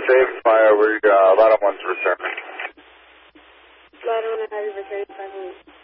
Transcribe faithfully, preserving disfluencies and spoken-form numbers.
saved my, we, uh, ladder one's returning. Ladder one, I have you returned five minutes.